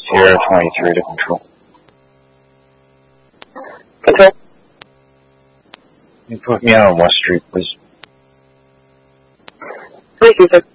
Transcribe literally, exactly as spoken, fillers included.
Sierra twenty-three to control. Control. You put me out on West Street, please. Thank you, sir.